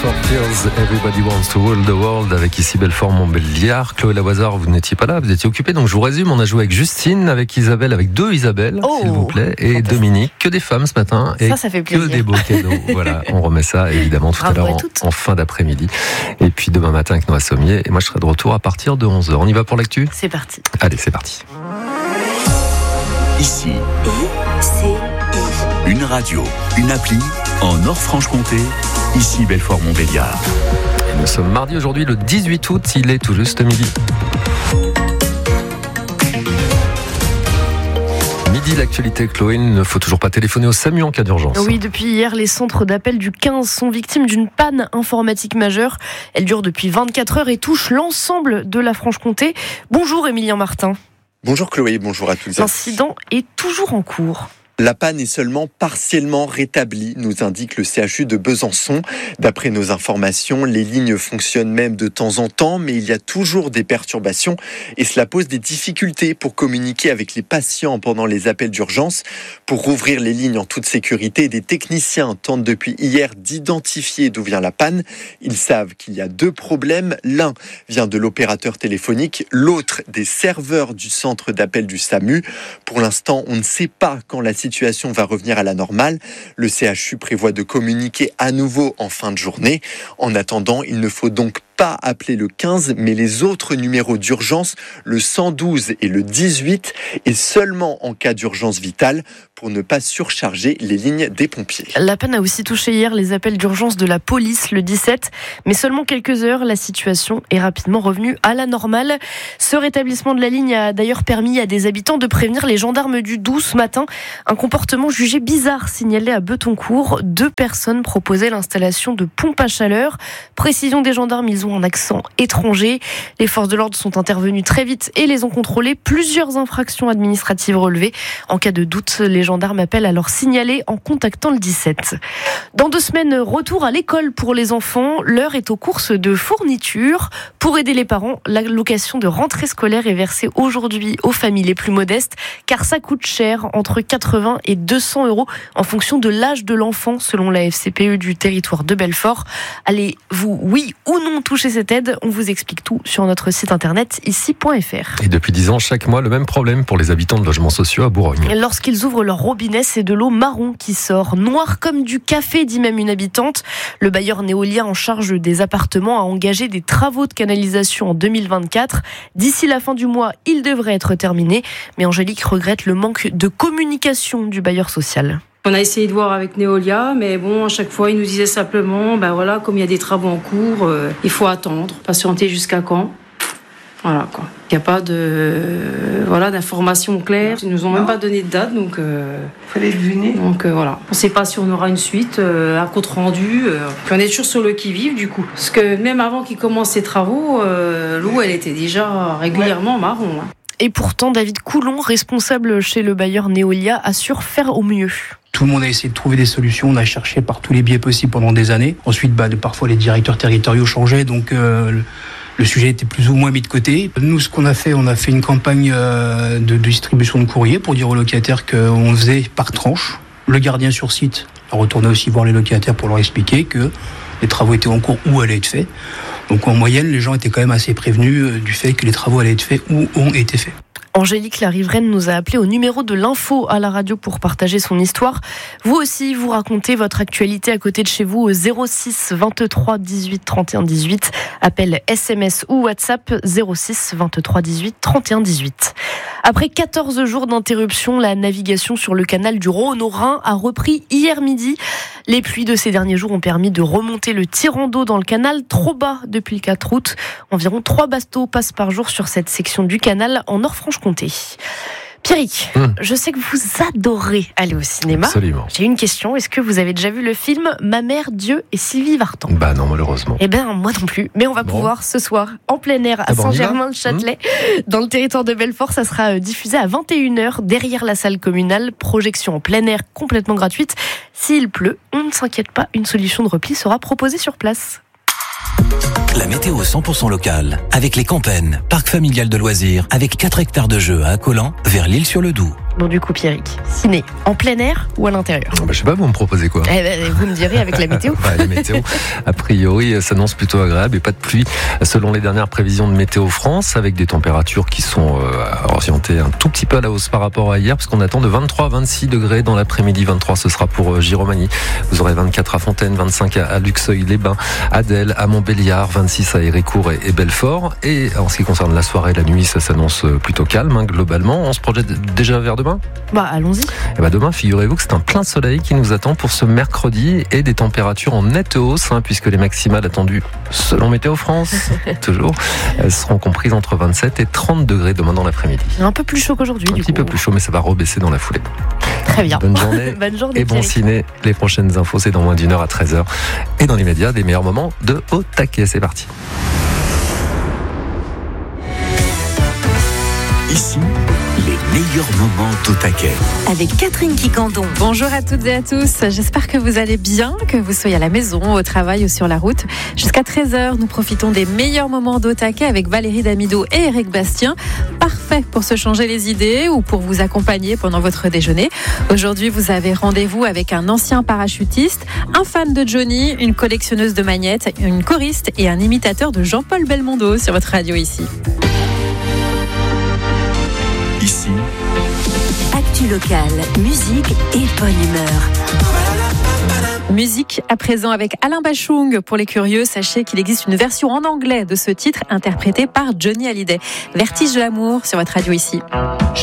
for Fears, Everybody Wants to Rule the World avec ici Belfort-Montbéliard. Chloé Lavoisard, vous n'étiez pas là, vous étiez occupée, donc je vous résume. On a joué avec Justine, avec Isabelle, avec deux Isabelle, s'il vous plaît, et Dominique. Que des femmes ce matin. Et ça fait plaisir. Que des beaux cadeaux. Voilà, on remet ça évidemment tout à l'heure en fin d'après-midi. Et puis demain matin avec Noah Sommier. Et moi je serai de retour à partir de 11h. On y va pour l'actu ? C'est parti. Allez, c'est parti. Ici, une radio, une appli en Nord-Franche-Comté. Ici Belfort-Montbéliard. Et nous sommes mardi aujourd'hui, le 18 août. Il est tout juste midi. Midi, l'actualité, Chloé, il ne faut toujours pas téléphoner au SAMU en cas d'urgence. Oui, depuis hier, les centres d'appel du 15 sont victimes d'une panne informatique majeure. Elle dure depuis 24 heures et touche l'ensemble de la Franche-Comté. Bonjour Émilien Martin. Bonjour Chloé, bonjour à tous. L'incident est toujours en cours. La panne est seulement partiellement rétablie, nous indique le CHU de Besançon. D'après nos informations, les lignes fonctionnent même de temps en temps, mais il y a toujours des perturbations et cela pose des difficultés pour communiquer avec les patients pendant les appels d'urgence. Pour rouvrir les lignes en toute sécurité, des techniciens tentent depuis hier d'identifier d'où vient la panne. Ils savent qu'il y a deux problèmes. L'un vient de l'opérateur téléphonique, l'autre des serveurs du centre d'appel du SAMU. Pour l'instant, on ne sait pas quand la situation va revenir à la normale. Le CHU prévoit de communiquer à nouveau en fin de journée. En attendant, il ne faut donc pas appeler le 15, mais les autres numéros d'urgence, le 112 et le 18, et seulement en cas d'urgence vitale pour ne pas surcharger les lignes des pompiers. La panne a aussi touché hier les appels d'urgence de la police, le 17, mais seulement quelques heures, la situation est rapidement revenue à la normale. Ce rétablissement de la ligne a d'ailleurs permis à des habitants de prévenir les gendarmes du Doubs ce matin. Un comportement jugé bizarre signalé à Betoncourt. 2 personnes proposaient l'installation de pompes à chaleur. Précision des gendarmes, ils ont un accent étranger. Les forces de l'ordre sont intervenues très vite et les ont contrôlés. Plusieurs infractions administratives relevées. En cas de doute, les gendarmes appellent à leur signaler en contactant le 17. Dans 2 semaines, retour à l'école pour les enfants. L'heure est aux courses de fournitures. Pour aider les parents, l'allocation de rentrée scolaire est versée aujourd'hui aux familles les plus modestes, car ça coûte cher, entre 80 et 200 € en fonction de l'âge de l'enfant, selon la FCPE du territoire de Belfort. Allez-vous, oui ou non, toucher cette aide? On vous explique tout sur notre site internet ici.fr. Et depuis 10 ans, chaque mois, le même problème pour les habitants de logements sociaux à Bourgogne. Lorsqu'ils ouvrent leur robinet, c'est de l'eau marron qui sort, noire comme du café, dit même une habitante. Le bailleur Néolia en charge des appartements a engagé des travaux de canalisation en 2024. D'ici la fin du mois, il devrait être terminé. Mais Angélique regrette le manque de communication du bailleur social. On a essayé de voir avec Néolia, mais bon, à chaque fois, ils nous disaient simplement, voilà, comme il y a des travaux en cours, il faut attendre, patienter jusqu'à quand. Voilà, quoi. Il n'y a pas d'informations claires. Ils nous ont même pas donné de date, donc. Fallait deviner. Donc voilà. On ne sait pas si on aura une suite, un compte rendu. Puis on est toujours sur le qui-vive, du coup. Parce que même avant qu'ils commencent ces travaux, l'eau, elle était déjà régulièrement marron. Hein. Et pourtant, David Coulon, responsable chez le bailleur Néolia, assure faire au mieux. Tout le monde a essayé de trouver des solutions, on a cherché par tous les biais possibles pendant des années. Ensuite, parfois les directeurs territoriaux changeaient, donc le sujet était plus ou moins mis de côté. Nous, ce qu'on a fait, on a fait une campagne de distribution de courrier pour dire aux locataires qu'on faisait par tranche. Le gardien sur site a retourné aussi voir les locataires pour leur expliquer que les travaux étaient en cours ou allaient être faits. Donc en moyenne, les gens étaient quand même assez prévenus du fait que les travaux allaient être faits ou ont été faits. Angélique, la riveraine, nous a appelé au numéro de l'info à la radio pour partager son histoire. Vous aussi, vous racontez votre actualité à côté de chez vous au 06 23 18 31 18. Appel SMS ou WhatsApp 06 23 18 31 18. Après 14 jours d'interruption, la navigation sur le canal du Rhône au Rhin a repris hier midi. Les pluies de ces derniers jours ont permis de remonter le tirant d'eau dans le canal, trop bas depuis le 4 août. Environ 3 bateaux passent par jour sur cette section du canal en Nord-Franche-Comté. Pierrick, je sais que vous adorez aller au cinéma. Absolument. J'ai une question. Est-ce que vous avez déjà vu le film Ma mère, Dieu et Sylvie Vartan? Non, malheureusement. Eh bien, moi non plus. Mais on va pouvoir ce soir, en plein air, à Saint-Germain-le-Châtelet, dans le territoire de Belfort. Ça sera diffusé à 21h derrière la salle communale. Projection en plein air complètement gratuite. S'il pleut, on ne s'inquiète pas. Une solution de repli sera proposée sur place. La météo 100% locale avec les Campennes, parc familial de loisirs avec 4 hectares de jeux à Accolant vers l'Isle-sur-le-Doubs. Bon, du coup, Pierrick, ciné, en plein air ou à l'intérieur? Je sais pas, vous me proposez quoi? Vous me direz avec la météo. La météo, a priori, s'annonce plutôt agréable et pas de pluie selon les dernières prévisions de Météo France, avec des températures qui sont orientées un tout petit peu à la hausse par rapport à hier, puisqu'on attend de 23 à 26 degrés dans l'après-midi. 23, ce sera pour Giromagny. Vous aurez 24 à Fontaine, 25 à Luxeuil-les-Bains, à Delle, à Montbéliard, 26 à Héricourt et Belfort. Et en ce qui concerne la soirée et la nuit, ça s'annonce plutôt calme, globalement. On se projette déjà vers demain? Allons-y. Et demain, figurez-vous que c'est un plein soleil qui nous attend pour ce mercredi et des températures en nette hausse, puisque les maximales attendues selon Météo France, toujours, elles seront comprises entre 27 et 30 degrés demain dans l'après-midi. Un peu plus chaud qu'aujourd'hui. Un petit peu plus chaud, mais ça va rebaisser dans la foulée. Très bien. Bonne journée. Bonne journée et bon ciné. Les prochaines infos, c'est dans moins d'1 heure à 13h. Et dans les médias, des meilleurs moments de haut taquet. C'est parti. Ici, les meilleurs moments d'au taquet. Avec Catherine Quicandon. Bonjour à toutes et à tous. J'espère que vous allez bien, que vous soyez à la maison, au travail ou sur la route. Jusqu'à 13h, nous profitons des meilleurs moments d'au taquet avec Valérie Damido et Eric Bastien. Parfait pour se changer les idées ou pour vous accompagner pendant votre déjeuner. Aujourd'hui, vous avez rendez-vous avec un ancien parachutiste, un fan de Johnny, une collectionneuse de magnettes, une choriste et un imitateur de Jean-Paul Belmondo sur votre radio ici. Ici, actu locale, musique et bonne humeur. Musique à présent avec Alain Bachung. Pour les curieux, sachez qu'il existe une version en anglais de ce titre interprété par Johnny Hallyday. Vertige de l'amour sur votre radio ici.